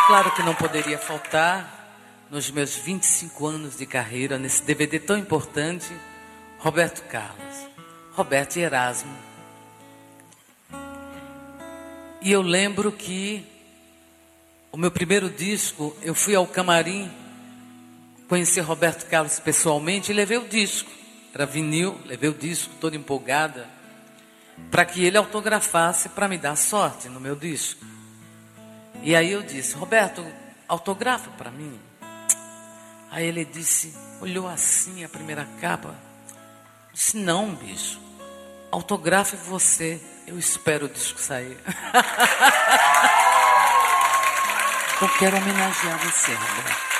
claro que não poderia faltar, nos meus 25 anos de carreira, nesse DVD tão importante, Roberto Carlos, Roberto e Erasmo. E eu lembro que o meu primeiro disco, eu fui ao camarim conhecer Roberto Carlos pessoalmente e levei o disco. Era vinil, levei o disco toda empolgada para que ele autografasse para me dar sorte no meu disco. E aí eu disse: Roberto, autografa para mim. Aí ele disse, olhou assim a primeira capa, disse: não, bicho, autografe você, eu espero o disco sair. Eu quero homenagear você, Roberto.